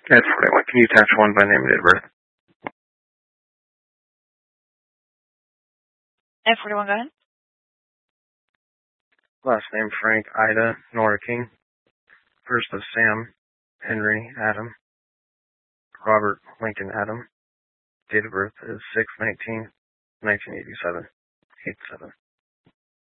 That's 41. Can you attach one by name and date of birth? F41, go ahead. Last name Frank, Ida, Nora King. First of Sam, Henry, Adam, Robert, Lincoln, Adam. Date of birth is 6/19/1987. 87.